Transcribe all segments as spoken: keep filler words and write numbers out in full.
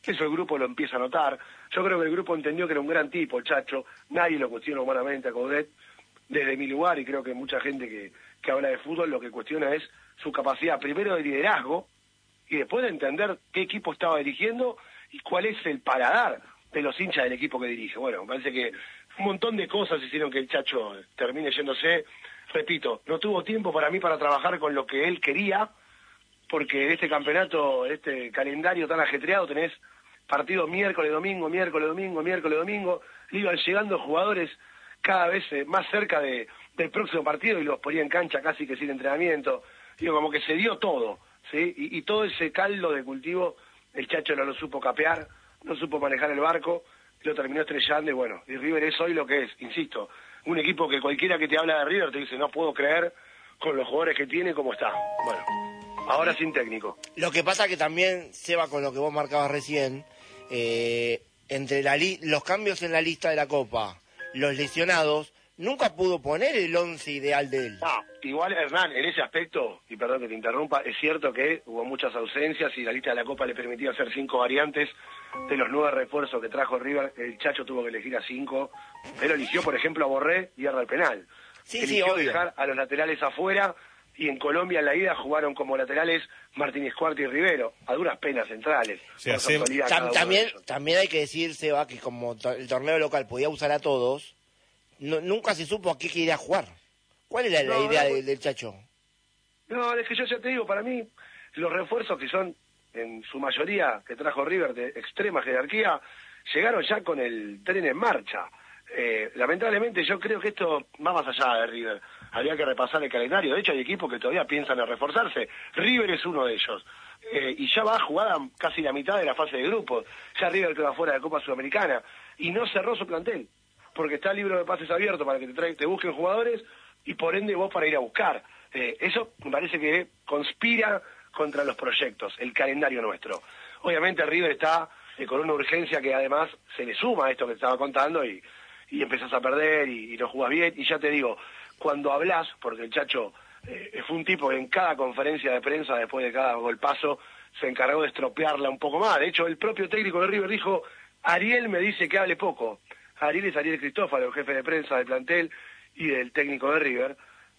Eso el grupo lo empieza a notar. Yo creo que el grupo entendió que era un gran tipo, el Chacho. Nadie lo cuestiona humanamente a Coudet. Desde mi lugar, y creo que mucha gente que, que habla de fútbol lo que cuestiona es su capacidad primero de liderazgo y después de entender qué equipo estaba dirigiendo y cuál es el paladar de los hinchas del equipo que dirige. Bueno, me parece que un montón de cosas hicieron que el Chacho termine yéndose. Repito, no tuvo tiempo para mí para trabajar con lo que él quería, porque en este campeonato, en este calendario tan ajetreado, tenés partidos miércoles, domingo, miércoles, domingo, miércoles, domingo, iban llegando jugadores cada vez eh, más cerca de, del próximo partido y los ponía en cancha casi que sin entrenamiento. Digo, como que se dio todo, ¿sí? Y, y todo ese caldo de cultivo, el Chacho no lo supo capear, no supo manejar el barco, lo terminó estrellando y bueno, y River es hoy lo que es, insisto, un equipo que cualquiera que te habla de River te dice, no puedo creer con los jugadores que tiene cómo está. Bueno, ahora sin técnico. Lo que pasa que también, Seba, con lo que vos marcabas recién, eh, entre la li- los cambios en la lista de la Copa, los lesionados, nunca pudo poner el once ideal de él. Ah, igual Hernán, en ese aspecto, y perdón que te interrumpa, es cierto que hubo muchas ausencias y la lista de la Copa le permitía hacer cinco variantes. De los nueve refuerzos que trajo River, el Chacho tuvo que elegir a cinco. Él eligió, por ejemplo, a Borré y erra el penal. Sí, eligió sí, obvio. dejar a los laterales afuera y en Colombia en la ida jugaron como laterales Martínez Cuarta y Rivero, a duras penas centrales. Sí, sí. Tam- también, también hay que decir, Seba, que como to- el torneo local podía usar a todos, no, nunca se supo a qué quería jugar. ¿Cuál era la No, idea no, de- del Chacho? No, es que yo ya te digo, para mí, los refuerzos que son, en su mayoría, que trajo River de extrema jerarquía, llegaron ya con el tren en marcha. Eh, lamentablemente yo creo que esto va más allá de River. Habría que repasar el calendario. De hecho, hay equipos que todavía piensan en reforzarse. River es uno de ellos. Eh, y ya va jugada casi la mitad de la fase de grupos. Ya River quedó fuera de la Copa Sudamericana. Y no cerró su plantel. Porque está el libro de pases abierto para que te, tra- te busquen jugadores y por ende vos para ir a buscar. Eh, eso me parece que conspira contra los proyectos, el calendario nuestro. Obviamente River está eh, con una urgencia que además se le suma a esto que te estaba contando y, y empezás a perder y, y no jugás bien. Y ya te digo, cuando hablas, porque el Chacho eh, fue un tipo que en cada conferencia de prensa, después de cada golpazo, se encargó de estropearla un poco más. De hecho, el propio técnico de River dijo, Ariel me dice que hable poco. Ariel es Ariel Cristófalo, el jefe de prensa del plantel y del técnico de River.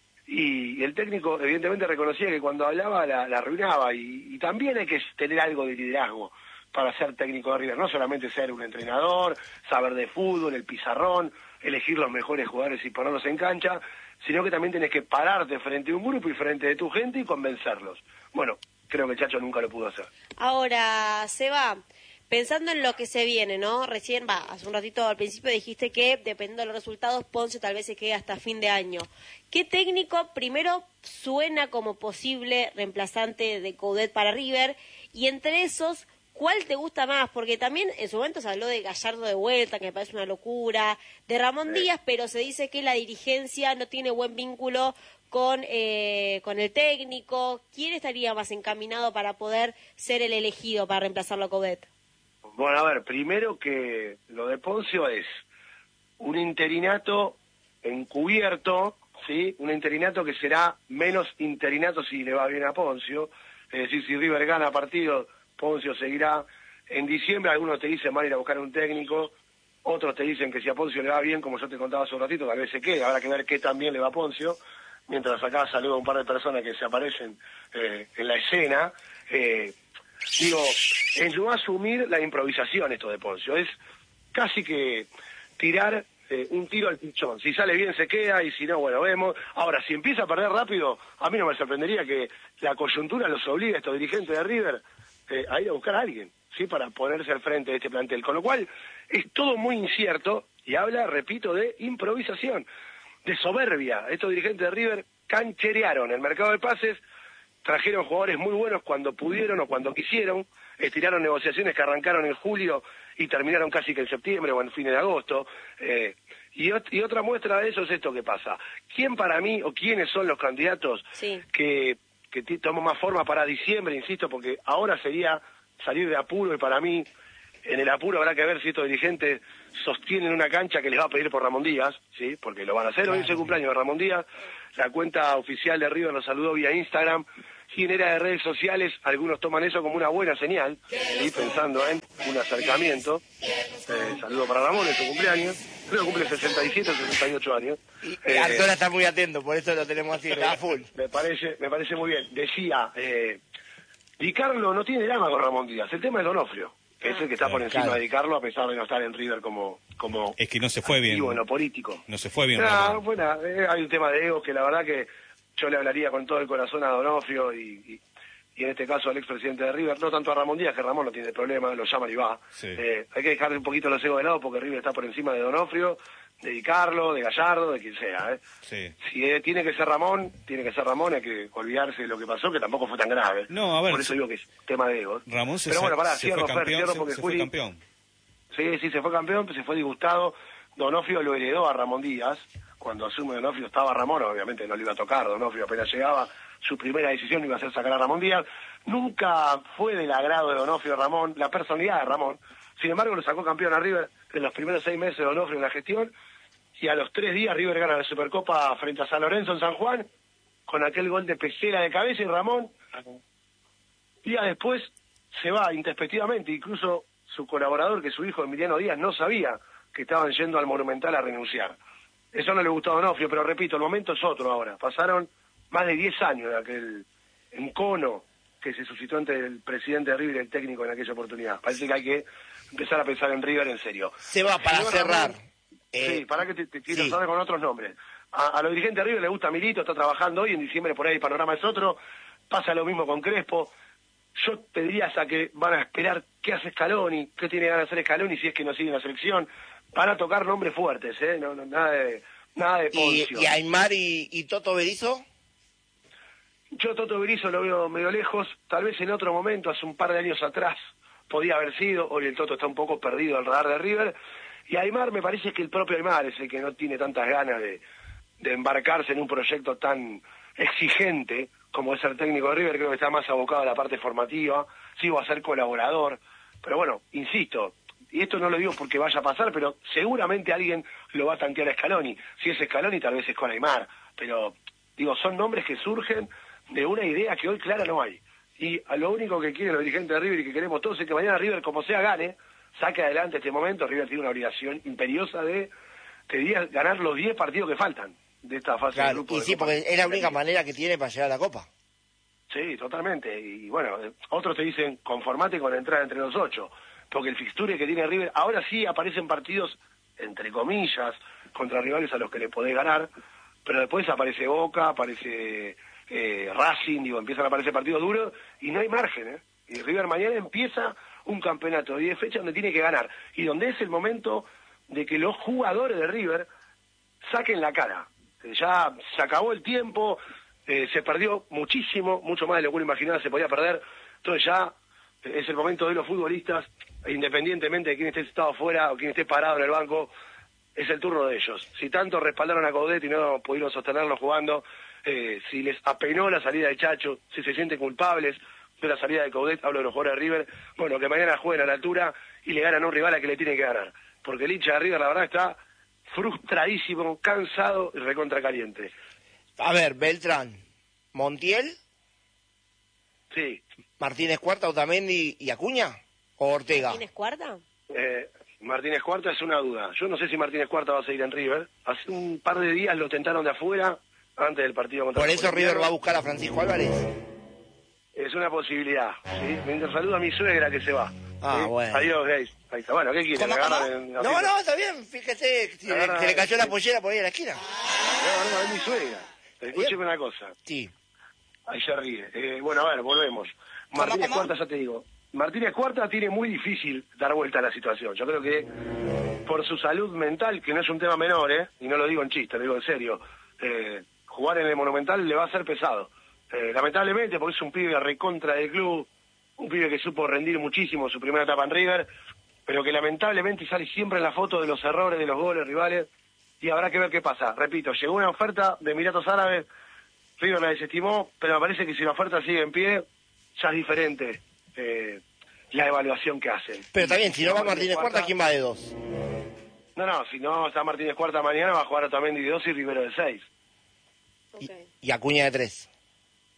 Y el técnico evidentemente reconocía que cuando hablaba la, la arruinaba y, y también hay que tener algo de liderazgo para ser técnico de River, no solamente ser un entrenador, saber de fútbol, el pizarrón, elegir los mejores jugadores y ponerlos en cancha, sino que también tenés que pararte frente a un grupo y frente de tu gente y convencerlos. Bueno, creo que el Chacho nunca lo pudo hacer. Ahora, Seba, pensando en lo que se viene, ¿no? Recién, va, hace un ratito al principio dijiste que, dependiendo de los resultados, Ponce tal vez se quede hasta fin de año. ¿Qué técnico primero suena como posible reemplazante de Coudet para River? Y entre esos, ¿cuál te gusta más? Porque también en su momento se habló de Gallardo de vuelta, que me parece una locura, de Ramón Sí. Díaz, pero se dice que la dirigencia no tiene buen vínculo con, eh, con el técnico. ¿Quién estaría más encaminado para poder ser el elegido para reemplazarlo a Coudet? Bueno, a ver, primero que lo de Poncio es un interinato encubierto, ¿sí? Un interinato que será menos interinato si le va bien a Poncio. Es decir, si River gana partido, Poncio seguirá. En diciembre algunos te dicen van a ir a buscar un técnico, otros te dicen que si a Poncio le va bien, como yo te contaba hace un ratito, tal vez se quede. Habrá que ver qué tan bien le va a Poncio. Mientras acá saludo a un par de personas que se aparecen eh, en la escena. Eh, Digo, en no asumir la improvisación esto de Poncio, es casi que tirar eh, un tiro al pichón. Si sale bien se queda y si no, bueno, vemos. Ahora, si empieza a perder rápido, a mí no me sorprendería que la coyuntura los obligue a estos dirigentes de River eh, a ir a buscar a alguien, ¿sí? Para ponerse al frente de este plantel. Con lo cual, es todo muy incierto y habla, repito, de improvisación, de soberbia. Estos dirigentes de River cancherearon el mercado de pases, trajeron jugadores muy buenos cuando pudieron o cuando quisieron, estiraron negociaciones que arrancaron en julio y terminaron casi que en septiembre o en fines de agosto. Eh, y, ot- y otra muestra de eso es esto que pasa. ¿Quién para mí o quiénes son los candidatos Sí. que, que t- toman más forma para diciembre, insisto, porque ahora sería salir de apuro y para mí en el apuro habrá que ver si estos dirigentes sostienen una cancha que les va a pedir por Ramón Díaz, ¿sí? Porque lo van a hacer. Hoy es el cumpleaños de Ramón Díaz. La cuenta oficial de River lo saludó vía Instagram. Y en era de redes sociales, algunos toman eso como una buena señal, ¿sí? Pensando en un acercamiento. Eh, saludo para Ramón en su cumpleaños. Creo que cumple sesenta y siete o sesenta y ocho años. Y, Eh, y Artola está muy atento, por eso lo tenemos así, a full. Me parece, me parece muy bien. Decía, eh, Di Carlo no tiene drama con Ramón Díaz. El tema es Donofrio, que es el que está por encima Claro. de Di Carlo, a pesar de no estar en River como, como Es que no se fue bien. activo en lo político. No se fue bien. No, Ramón. bueno, eh, hay un tema de egos que la verdad que yo le hablaría con todo el corazón a Donofrio y, y, y en este caso al expresidente de River, no tanto a Ramón Díaz, que Ramón no tiene problema, lo llaman y va. Sí. Eh, hay que dejar un poquito los egos de lado porque River está por encima de Donofrio, de Di Carlo, de Gallardo, de quien sea. ¿eh? Sí. Si eh, tiene que ser Ramón, tiene que ser Ramón, hay que olvidarse de lo que pasó, que tampoco fue tan grave. No, a ver, Por eso digo que es tema de egos. Ramón se, Pero bueno, pará, se cierro, fue Fer, campeón. cierro se- porque se fue Juli- campeón. Sí, sí, se fue campeón, se fue disgustado. Donofrio lo heredó a Ramón Díaz. Cuando asume Donofrio estaba Ramón, obviamente no le iba a tocar. Donofrio apenas llegaba, su primera decisión iba a ser sacar a Ramón Díaz. Nunca fue del agrado de Donofrio Ramón, la personalidad de Ramón. Sin embargo, lo sacó campeón a River en los primeros seis meses de Donofrio en la gestión. Y a los tres días River gana la Supercopa frente a San Lorenzo en San Juan, con aquel gol de Pesela de cabeza y Ramón. Días después se va intempestivamente, incluso su colaborador, que es su hijo Emiliano Díaz, no sabía que estaban yendo al Monumental a renunciar. Eso no le gustó a Donofrio, pero repito, el momento es otro ahora. Pasaron más de diez años de aquel encono que se suscitó entre el presidente de River y el técnico en aquella oportunidad. Parece que hay que empezar a pensar en River en serio. Se va para Señor cerrar. Ramón, Eh, sí, para que te, te quiero sí. saber con otros nombres. A, a los dirigentes de River les gusta Milito, está trabajando hoy, en diciembre por ahí el panorama es otro. Pasa lo mismo con Crespo. Yo te diría hasta que van a esperar qué hace Scaloni, qué tiene ganas de hacer Scaloni si es que no sigue en la selección. Van a tocar nombres fuertes, ¿eh? No, no, nada de, nada de y, Poncio. y Aymar y, y Toto Berizzo. Yo Toto Berizzo lo veo medio lejos, tal vez en otro momento, hace un par de años atrás, podía haber sido. Hoy el Toto está un poco perdido al radar de River. Y Aymar me parece que el propio Aymar es el que no tiene tantas ganas de, de embarcarse en un proyecto tan exigente como es ser técnico de River. Creo que está más abocado a la parte formativa, sí va a ser colaborador, pero bueno, insisto, y esto no lo digo porque vaya a pasar, pero seguramente alguien lo va a tantear a Scaloni. Si es Scaloni tal vez es con Aymar, pero digo, son nombres que surgen de una idea que hoy clara no hay. Y a lo único que quieren los dirigentes de River y que queremos todos es que mañana River, como sea, gane, saque adelante este momento. River tiene una obligación imperiosa de, te diría, ganar los diez partidos que faltan de esta fase de Claro, grupo. y de sí, Copa. porque es la única manera que tiene para llegar a la Copa. Sí, totalmente. Y bueno, eh, otros te dicen, conformate con la entrada entre los ocho, porque el fixture que tiene River, ahora sí aparecen partidos, entre comillas, contra rivales a los que le podés ganar, pero después aparece Boca, aparece eh, Racing, digo, empiezan a aparecer partidos duros y no hay margen, ¿eh? Y River mañana empieza un campeonato de diez fechas donde tiene que ganar y donde es el momento de que los jugadores de River saquen la cara. Eh, Ya se acabó el tiempo, eh, se perdió muchísimo, mucho más de lo que uno imaginaba se podía perder, entonces ya eh, es el momento de los futbolistas, independientemente de quién esté sentado afuera o quién esté parado en el banco, es el turno de ellos. Si tanto respaldaron a Coudet y no pudieron sostenerlo jugando, eh, si les apenó la salida de Chacho, si se sienten culpables de la salida de Coudet, hablo de los jugadores de River, bueno, que mañana jueguen a la altura y le ganan a un rival a que le tiene que ganar. Porque el hincha de River, la verdad, está frustradísimo, cansado y recontra caliente. A ver, Beltrán, Montiel, Sí, Martínez Cuarta, Otamendi y Acuña, o Ortega. ¿Tienes cuarta? eh, Martínez Cuarta es una duda. Yo no sé si Martínez Cuarta va a seguir en River. Hace un par de días lo tentaron de afuera, antes del partido contra Por eso Napolitano. River va a buscar a Francisco Álvarez. Es una posibilidad, ¿sí? Mientras saluda a mi suegra que se va. Ah, ¿sí? bueno. Adiós, Grace. Ahí está. Bueno, ¿qué quiere? ¿Cómo, ¿Me cómo? agarran en la No, fiesta? no, está bien, fíjese, que se, Agarra- que le cayó la pollera por ahí en la esquina. No, no, es mi suegra. Escúcheme una cosa. Sí. Ahí se ríe. Eh, bueno, a ver, volvemos. Martínez cómo? Cuarta, ya te digo. Martínez Cuarta tiene muy difícil dar vuelta a la situación. Yo creo que por su salud mental, que no es un tema menor, ¿eh? Y no lo digo en chiste, lo digo en serio. Eh, jugar en el Monumental le va a ser pesado. Eh, lamentablemente, porque es un pibe recontra del club, un pibe que supo rendir muchísimo su primera etapa en River, pero que lamentablemente sale siempre en la foto de los errores, de los goles rivales, y habrá que ver qué pasa. Repito, llegó una oferta de Emiratos Árabes, River la desestimó, pero me parece que si la oferta sigue en pie, ya es diferente eh, la evaluación que hacen. Pero también, si no va Martínez Cuarta, ¿quién va de dos? No, no, si no está Martínez Cuarta mañana, va a jugar Otamendi de dos y Rivero de seis. Y, Ok. y Acuña de tres.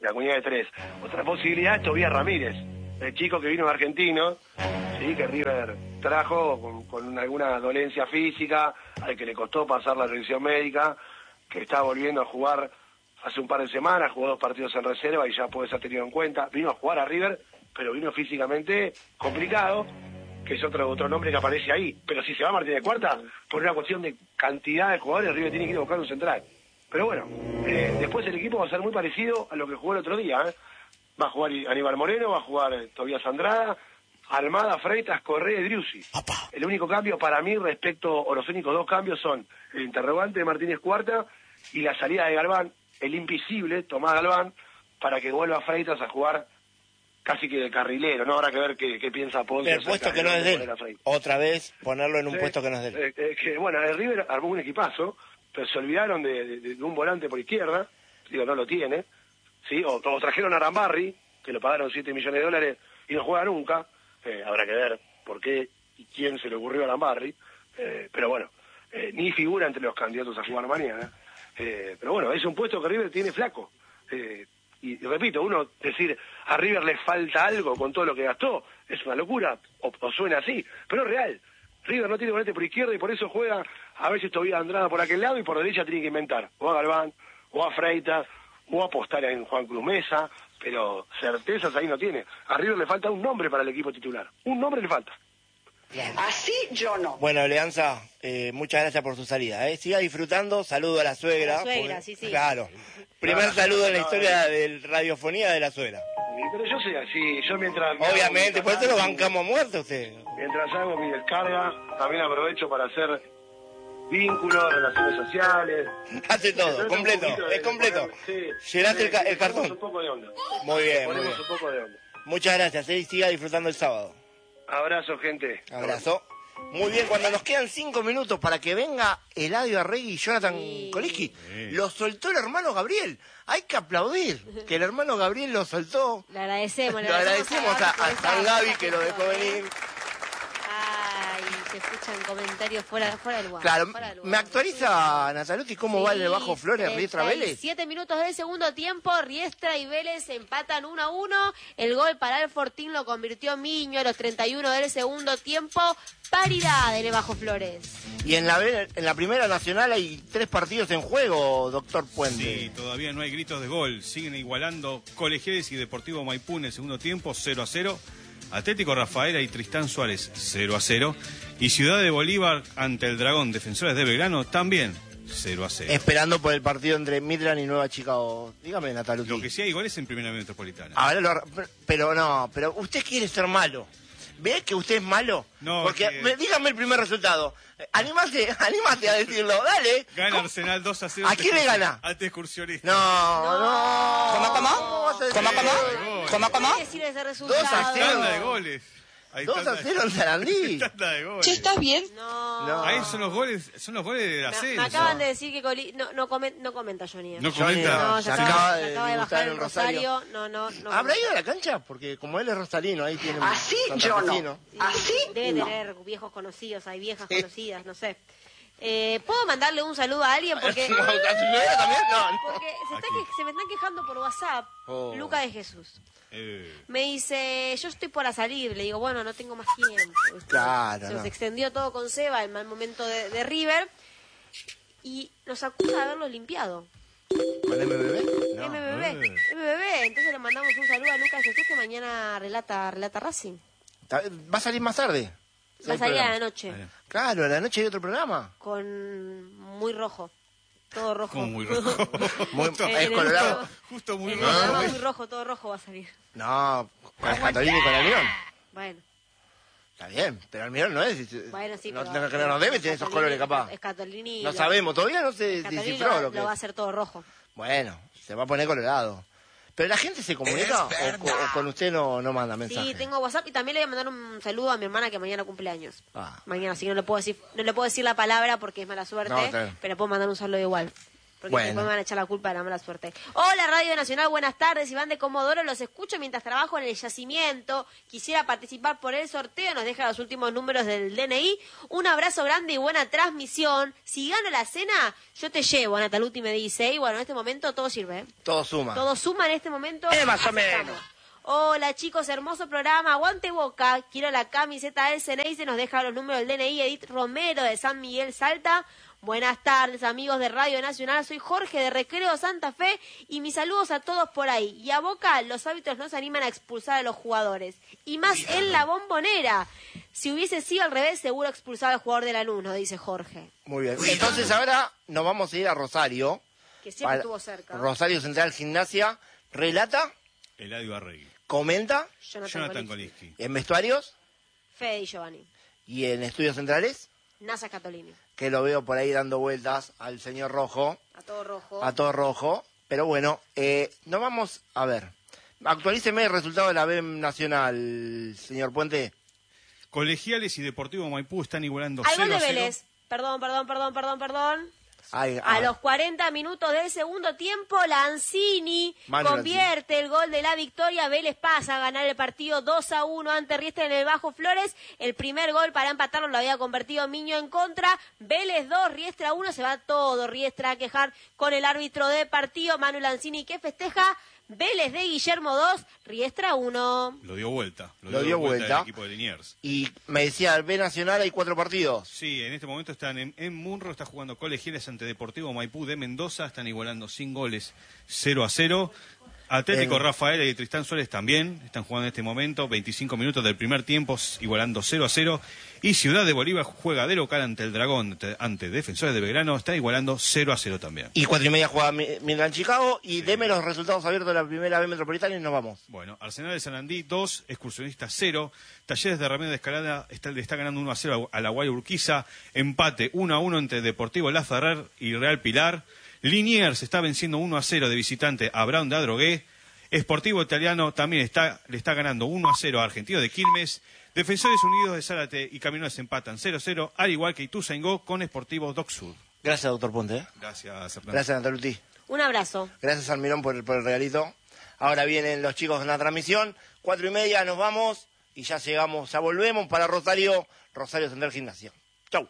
y Acuña de tres. Otra posibilidad es Tobías Ramírez, el chico que vino de Argentino, sí, que River trajo con, con alguna dolencia física, al que le costó pasar la revisión médica, que está volviendo a jugar hace un par de semanas, jugó dos partidos en reserva y ya puede ser tenido en cuenta. Vino a jugar a River, pero vino físicamente complicado, que es otro otro nombre que aparece ahí. Pero si se va Martínez Cuarta, por una cuestión de cantidad de jugadores, River tiene que ir a buscar un central. Pero bueno, eh, después el equipo va a ser muy parecido a lo que jugó el otro día, ¿eh? Va a jugar Aníbal Moreno, va a jugar eh, Tobías Andrada, Almada, Freitas, Correa y Driussi. El único cambio para mí respecto, o los únicos dos cambios son el interrogante de Martínez Cuarta y la salida de Galván, el invisible Tomás Galván, para que vuelva Freitas a jugar casi que de carrilero, ¿no? Habrá que ver qué, qué piensa Ponce. El puesto que no es de él. Otra vez ponerlo en un sí, puesto que no es de él. Eh, eh, que, bueno, el River armó un equipazo, pero se olvidaron de, de, de un volante por izquierda, digo, no lo tiene, ¿sí? O, o trajeron a Arambarri, que lo pagaron siete millones de dólares y no juega nunca. Eh, habrá que ver por qué y quién se le ocurrió a Arambarri. Eh, pero bueno, eh, ni figura entre los candidatos a jugar mañana. Eh, pero bueno, es un puesto que River tiene flaco. Eh, y, y repito, uno decir a River le falta algo con todo lo que gastó, es una locura, o, o suena así, pero es real. River no tiene volante por izquierda y por eso juega a veces Tobías Andrada por aquel lado y por derecha tiene que inventar o a Galván, o a Freitas, o a apostar en Juan Cruz Mesa, pero certezas ahí no tiene. A River le falta un nombre para el equipo titular, un nombre le falta. Así yo no. Bueno, Leanza, eh, muchas gracias por su salida. ¿eh? Siga disfrutando, saludo a la suegra. A la suegra, porque, sí, sí. Claro, primer Claro, saludo en la no, historia no, de radiofonía de la suegra. Pero yo soy así, yo mientras... Obviamente, por eso lo mientras- bancamos a muerte usted. Mientras hago mi descarga, también aprovecho para hacer vínculos, relaciones sociales. Hace todo, Entonces, completo, un poquito de- es completo. de poner- sí, Llenaste sí, el, ca- sí, el cartón. ponemos un poco de onda. Muy bien, muy Ponemos bien. un poco de onda. Muchas gracias, ¿eh? Y siga disfrutando el sábado. Abrazo, gente. Abrazo. Muy bien, cuando nos quedan cinco minutos para que venga Eladio Arregui y Jonathan Sí. Koliski, lo soltó el hermano Gabriel. Hay que aplaudir que el hermano Gabriel lo soltó. Le agradecemos, le Lo agradecemos a, por a esa- San Gaby esa que lo dejó gestión, ¿eh? venir. Ay, se escuchan comentarios fuera, fuera del lugar. Claro, fuera del lugar. ¿me actualiza, Nataluti, cómo va el de Bajo Flores, Riestra Vélez? Siete minutos del segundo tiempo, Riestra y Vélez empatan uno a uno. El gol para el Fortín lo convirtió Miño a los treinta y uno del segundo tiempo. Paridad en el Bajo Flores. Y en la, ve- en la Primera Nacional hay tres partidos en juego, doctor Puente. Sí, todavía no hay gritos de gol. Siguen igualando Colegiales y Deportivo Maipú en el segundo tiempo, cero a cero. Atlético Rafaela y Tristán Suárez, cero a cero. Y Ciudad de Bolívar ante el Dragón, Defensores de Belgrano, también cero a cero. Esperando por el partido entre Midland y Nueva Chicago. Dígame, Nataluti. Lo que sí hay igual es en Primera Metropolitana. Ahora lo- pero no, pero usted quiere ser malo. ¿Ve que usted es malo? No, Porque, que- me- dígame el primer resultado. Eh, Anímate, anímate a decirlo, dale. Gana ¿Cómo? Arsenal dos a cero. ¿A quién le gana? Ante Excursionista. No, no. ¿Cómo, cómo? vas a decir? ¿Cómo, cómo? ¿Cómo, cómo? ¿Qué decir ese resultado? Dos a cero. Tanda de goles. Hay dos a tanda- cero en Sarandí. Tanda de goles. Che, ¿estás bien? No. No. Ahí son los goles, son los goles del Me, ascenso. me acaban de decir que Coli... no, no, comen- no comenta Johnny. No Johnny, comenta. No, se ya acaba acaba, de se acaba de debutar bajar en el Rosario. Rosario. No, no, no. ¿Habrá ido a la cancha? Porque como él es rosarino, ahí tiene un Así yo no. santafesino. Sí, Así debe no. tener viejos conocidos, hay viejas conocidas, no sé. Eh, ¿Puedo mandarle un saludo a alguien? Porque, No, ¿a su señora también? No, no. porque se, está Aquí. que- se me están quejando por WhatsApp. Oh. Luca de Jesús. Eh, Me dice, yo estoy por salir. Le digo, bueno, no tengo más tiempo. ¿viste? Claro, Se no. nos extendió todo con Seba, el mal momento de, de River. Y nos acusa de haberlo limpiado. ¿Con M B B? No. M B B, Eh. M B B. Entonces le mandamos un saludo a Lucas Jesús que mañana relata, relata Racing. ¿Va a salir más tarde? Va a ¿El salir a la programa? noche. Ahí. Claro, a la noche hay otro programa. Con muy rojo. Todo rojo. como muy rojo. Muy- Justo- es En el colorado. último- Justo muy En el rojo. programa muy rojo, todo rojo va a salir. No, con Escatolini y con Almirón. Bueno, Está bien, pero Almirón no es. bueno, sí. no, pero- no, no, no debe tener esos Scatolini- colores, capaz. Scatolini No lo- sabemos, todavía no se Scatolini descifró lo, lo que lo va a es. hacer todo rojo. Bueno, se va a poner colorado. Pero la gente se comunica o, co- o con usted no, no manda mensajes. Sí, tengo WhatsApp y también le voy a mandar un saludo a mi hermana que mañana cumple años. Ah. Mañana, sí, no le puedo decir, no le puedo decir la palabra porque es mala suerte, No, está bien. pero puedo mandar un saludo igual. porque Bueno. después me van a echar la culpa de la mala suerte. Hola Radio Nacional, buenas tardes, Iván de Comodoro, los escucho mientras trabajo en el yacimiento, quisiera participar por el sorteo, nos deja los últimos números del D N I, un abrazo grande y buena transmisión, si gano la cena, yo te llevo, Nataluti me dice, y bueno, en este momento todo sirve, ¿eh? Todo suma. Todo suma en este momento. Eh, más o aceptamos. menos. Hola chicos, hermoso programa, aguante Boca, quiero la camiseta del Ceneice, nos deja los números del D N I, Edith Romero de San Miguel Salta. Buenas tardes amigos de Radio Nacional, soy Jorge de Recreo Santa Fe y mis saludos a todos por ahí. Y a Boca los árbitros no se animan a expulsar a los jugadores, y más en la Bombonera. Si hubiese sido al revés, seguro expulsaba al jugador de Lanús, nos dice Jorge. Muy bien. Entonces ahora nos vamos a ir a Rosario. Que siempre Para- estuvo cerca. Rosario Central Gimnasia. Relata, Eladio Arregui. comenta Jonathan, Jonathan Colisti. Koliski. en vestuarios Fede y Giovanni. y en estudios centrales, Nasa Catolini. que lo veo por ahí dando vueltas al señor Rojo, A todo rojo. a todo rojo. Pero bueno, eh, nos vamos a ver. Actualíceme el resultado de la B Nacional, señor Puente. Colegiales y Deportivo Maipú están igualando Al gol cero de a cero. Vélez. Perdón, perdón, perdón, perdón, perdón. Ay, A ah, los cuarenta minutos del segundo tiempo, Lanzini Manu convierte el gol de la victoria. Vélez pasa a ganar el partido dos a uno ante Riestra en el Bajo Flores. El primer gol para empatarlo lo había convertido Miño en contra. Vélez dos, Riestra uno. Se va todo Riestra a quejar con el árbitro de partido, Manu Lanzini, que festeja. Vélez de Guillermo dos, Riestra uno. Lo dio vuelta. Lo dio vuelta. el equipo de Liniers. y me decía, el B Nacional hay cuatro partidos. Sí, en este momento están en, en Munro, está jugando Colegiales ante Deportivo Maipú de Mendoza, están igualando sin goles cero a cero. Atlético En- Rafaela y Tristán Suárez también están jugando en este momento, veinticinco minutos del primer tiempo, igualando cero a cero. Y Ciudad de Bolívar juega de local ante el Dragón, ante, ante Defensores de Belgrano, está igualando cero a cero también. Y cuatro y media juega Mi- Midland Chicago. Y deme los resultados abiertos de la primera B Metropolitana y nos vamos. Bueno, Arsenal de Sarandí dos, Excursionista cero, Talleres de Ramiro de Escalada está, le está ganando uno a cero a la Guaya Urquiza, empate uno a uno entre Deportivo La Ferrer y Real Pilar, Liniers está venciendo uno a cero de visitante a Brown de Adrogué, Sportivo Italiano también está, le está ganando uno a cero a Argentino de Quilmes, Defensores Unidos de Zárate y Caminones empatan cero a cero, al igual que Ituzaingó con Sportivo Doc Sur. Gracias, doctor Ponte. ¿eh? Gracias, Hernán. Gracias, Nataluti. Un abrazo. Gracias, Almirón, por el, por el regalito. Ahora vienen los chicos en la transmisión. Cuatro y media nos vamos y ya llegamos, ya volvemos para Rosario, Rosario Central Gimnasia. Chau.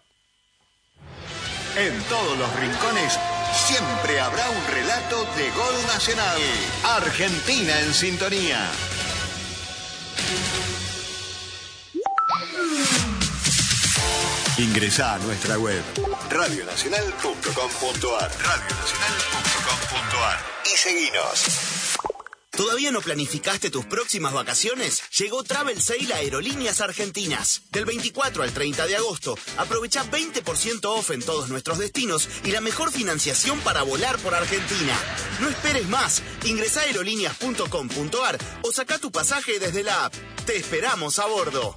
En todos los rincones siempre habrá un relato de gol nacional. Argentina en sintonía. Ingresá a nuestra web radio nacional punto com punto ar radio nacional punto com punto ar y seguinos. ¿Todavía no planificaste tus próximas vacaciones? Llegó Travel Sale a Aerolíneas Argentinas. Del veinticuatro al treinta de agosto, aprovecha veinte por ciento off en todos nuestros destinos y la mejor financiación para volar por Argentina. No esperes más. Ingresá a aerolíneas punto com punto ar o saca tu pasaje desde la app. Te esperamos a bordo.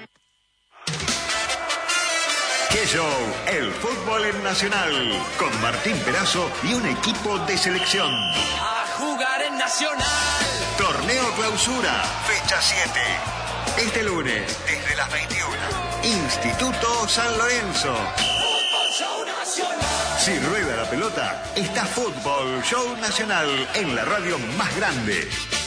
¡Qué show! El fútbol en Nacional. Con Martín Perazo y un equipo de selección. A jugar en Nacional. Torneo Clausura, fecha siete. Este lunes, desde las veintiuna. Instituto San Lorenzo. Fútbol Show Nacional. Si rueda la pelota, está Fútbol Show Nacional en la radio más grande.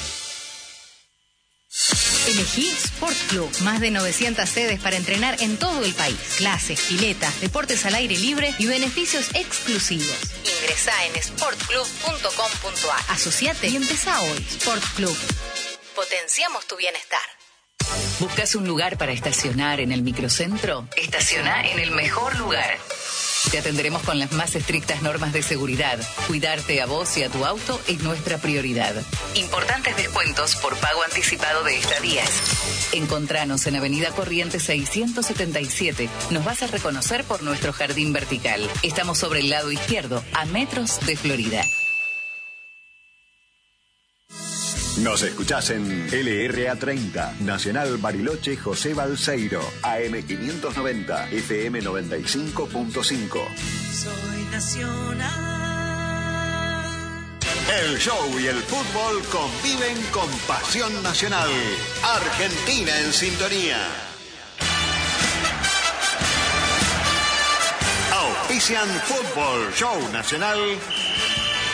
Elegí Sport Club. Más de novecientas sedes para entrenar en todo el país. Clases, piletas, deportes al aire libre y beneficios exclusivos. Ingresá en sport club punto com punto ar. Asociate y empezá hoy. Sport Club. Potenciamos tu bienestar. ¿Buscas un lugar para estacionar en el microcentro? Estaciona en el mejor lugar. Te atenderemos con las más estrictas normas de seguridad. Cuidarte a vos y a tu auto es nuestra prioridad. Importantes descuentos por pago anticipado de estadías. Encontranos en Avenida Corrientes seiscientos setenta y siete. Nos vas a reconocer por nuestro jardín vertical. Estamos sobre el lado izquierdo, a metros de Florida. Nos escuchás en L R A treinta, Nacional Bariloche José Balseiro, A M quinientos noventa, F M noventa y cinco punto cinco. Soy Nacional. El show y el fútbol conviven con pasión nacional. Argentina en sintonía. Auspician Fútbol Show Nacional